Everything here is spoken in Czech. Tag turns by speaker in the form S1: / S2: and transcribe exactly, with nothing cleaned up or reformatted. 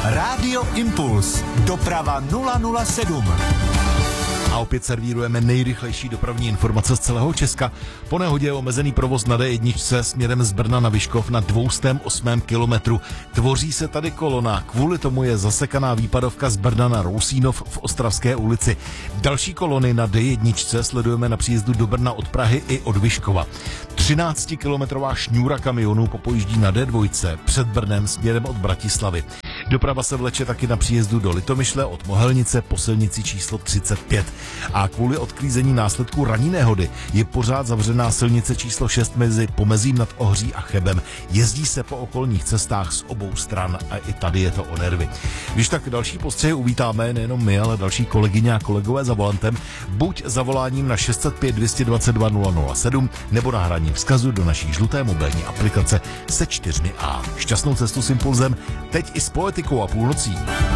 S1: Rádio Impuls. Doprava nula nula sedm.
S2: A opět servírujeme nejrychlejší dopravní informace z celého Česka. Po nehodě je omezený provoz na D jedna směrem z Brna na Vyškov na dvě stě osm kilometrů. Tvoří se tady kolona, kvůli tomu je zasekaná výpadovka z Brna na Rousínov v Ostravské ulici. Další kolony na D jedna sledujeme na příjezdu do Brna od Prahy i od Vyškova. třináctikilometrová šňůra kamionů popojíždí na D dva před Brnem směrem od Bratislavy. Doprava se vleče taky na příjezdu do Litomyšle od Mohelnice po silnici číslo třicet pět. A kvůli odklízení následků ranní nehody je pořád zavřená silnice číslo šest mezi Pomezím nad Ohří a Chebem. Jezdí se po okolních cestách z obou stran a i tady je to o nervy. Když tak další postřehy uvítáme nejenom my, ale další kolegyně a kolegové za volantem, buď zavoláním na šest set pět dvě dva dva nula nula sedm nebo nahráním vzkazu do naší žluté mobilní aplikace se čtyřmi A. Šťastnou cestu s Impulzem, teď i s Poetikou a půlnocí.